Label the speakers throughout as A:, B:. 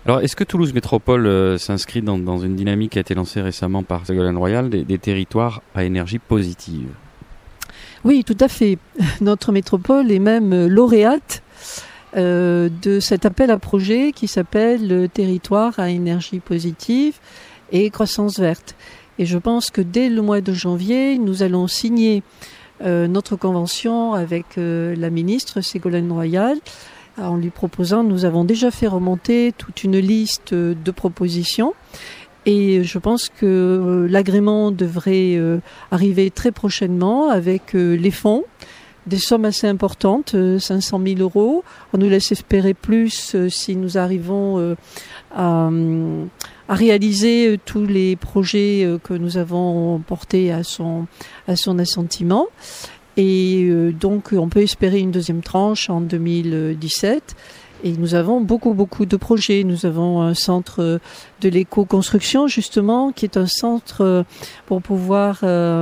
A: Alors, est-ce que Toulouse Métropole s'inscrit dans une dynamique qui a été lancée récemment par Ségolène Royal, des territoires à énergie positive?
B: Oui, tout à fait. Notre métropole est même lauréate de cet appel à projet qui s'appelle Territoire à énergie positive et croissance verte. Et je pense que dès le mois de janvier, nous allons signer notre convention avec la ministre Ségolène Royal. En lui proposant, nous avons déjà fait remonter toute une liste de propositions et je pense que l'agrément devrait arriver très prochainement avec les fonds, des sommes assez importantes, 500 000 euros. On nous laisse espérer plus si nous arrivons à réaliser tous les projets que nous avons portés à son assentiment. Et donc, on peut espérer une deuxième tranche en 2017. Et nous avons beaucoup de projets. Nous avons un centre de l'éco-construction, justement, qui est un centre pour pouvoir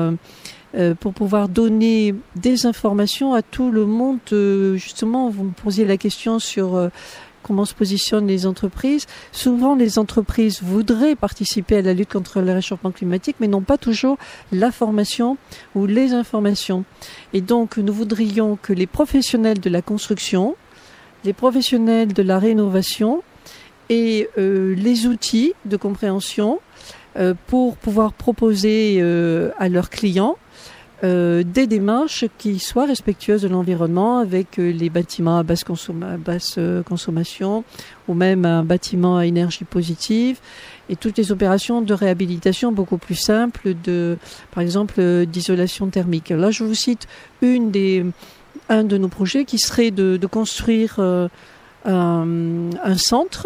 B: donner des informations à tout le monde. Justement, vous me posiez la question sur comment se positionnent les entreprises. Souvent, les entreprises voudraient participer à la lutte contre le réchauffement climatique, mais n'ont pas toujours la formation ou les informations. Et donc, nous voudrions que les professionnels de la construction, les professionnels de la rénovation aient les outils de compréhension pour pouvoir proposer à leurs clients des démarches qui soient respectueuses de l'environnement avec les bâtiments à basse consommation ou même un bâtiment à énergie positive et toutes les opérations de réhabilitation beaucoup plus simples par exemple, d'isolation thermique. Là, je vous cite un de nos projets qui serait de construire un centre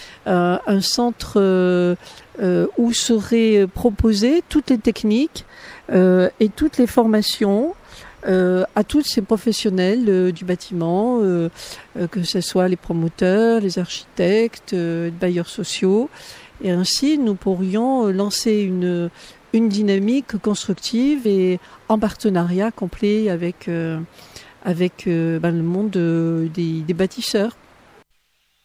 B: où seraient proposées toutes les techniques et toutes les formations à tous ces professionnels du bâtiment, que ce soit les promoteurs, les architectes, les bailleurs sociaux. Et ainsi, nous pourrions lancer une dynamique constructive et en partenariat complet avec le monde des bâtisseurs.